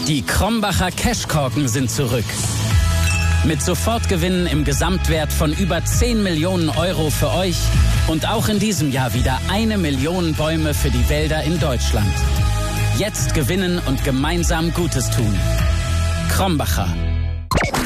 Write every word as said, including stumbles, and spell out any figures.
Die Krombacher Cashkorken sind zurück. Mit Sofortgewinnen im Gesamtwert von über zehn Millionen Euro für euch und auch in diesem Jahr wieder eine Million Bäume für die Wälder in Deutschland. Jetzt gewinnen und gemeinsam Gutes tun. Krombacher.